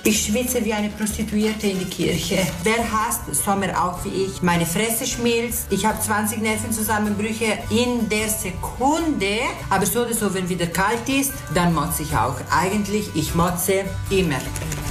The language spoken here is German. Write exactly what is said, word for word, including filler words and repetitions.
Ich schwitze wie eine Prostituierte in die Kirche. Wer hasst Sommer auch wie ich? Meine Fresse schmilzt. Ich habe zwanzig Nervenzusammenbrüche in der Sekunde. Aber so oder so, wenn wieder kalt ist, dann motze ich auch. Eigentlich, ich motze immer.